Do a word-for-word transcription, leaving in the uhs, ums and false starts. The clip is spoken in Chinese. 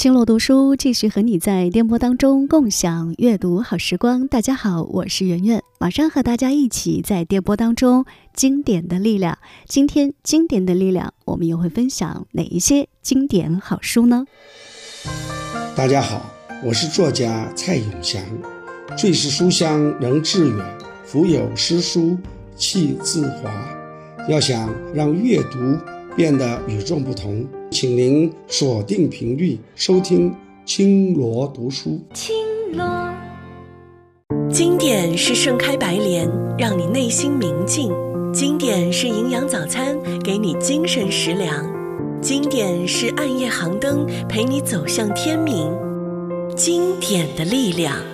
青罗读书继续和你在电波当中共享阅读好时光。大家好，我是圆圆，马上和大家一起在电波当中经典的力量。今天经典的力量，我们又会分享哪一些经典好书呢？ 大家好，我是作家蔡永祥。最是书香能致远，腹有诗书气自华。要想让阅读变得与众不同，请您锁定频率收听青罗读书。 青罗，经典是盛开白莲，让你内心明净；经典是营养早餐，给你精神食粮；经典是暗夜航灯，陪你走向天明。经典的力量。